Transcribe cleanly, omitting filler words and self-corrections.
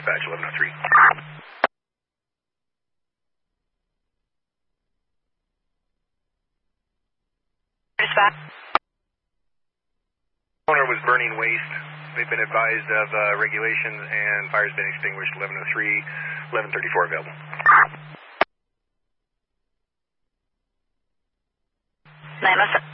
Dispatch 1103. Dispatch. Owner was burning waste. They've been advised of regulations and fire's been extinguished. 1103, 1134 available. 907.